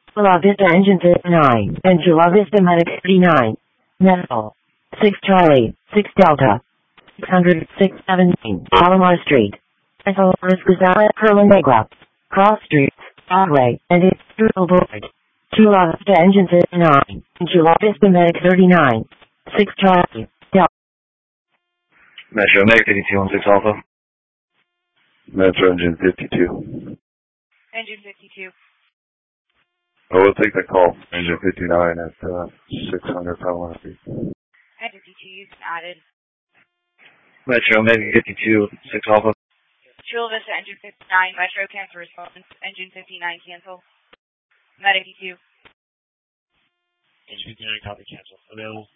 Chula Vista Engine 9 and Chula Vista Medic 39. Medical. 6 Charlie, 6 Delta. 617 Palomar Street. Isolaris Gonzalez Perla Negra. Cross Streets, Broadway, and its Strudel Board. Chula Vista Engine 9 and Chula Vista Medic 39. 6 Charlie, Delta. Metro Medic 5216 Alpha. Metro Engine 52. Engine 52. I will take that call. Engine 59 at 600 Palomar Street. Engine 52 is added. Metro Medic 5216 Alpha. Chula Vista Engine 59, Metro cancel response. Engine 59 cancel. Medic 52. Engine 59 copy cancel. Available.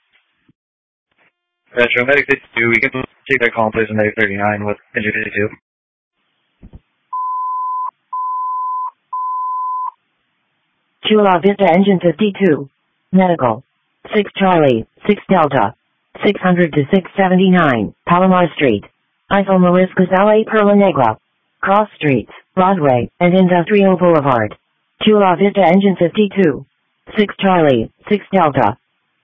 Metro Medic 52, we can take that call and place a Medic 39 with Engine 52. Chula Vista Engine 52. Medical. 6 Charlie, 6 Delta. 600 to 679, Palomar Street. Isol Mariscos LA Perla Negra. Cross Streets, Broadway, and Industrial Boulevard. Chula Vista Engine 52. 6 Charlie, 6 Delta.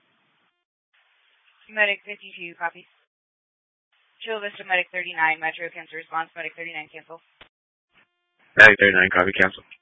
Medic 52, copy. Chula Vista Medic 39, Metro cancel response. Medic 39 cancel. Medic 39 copy cancel.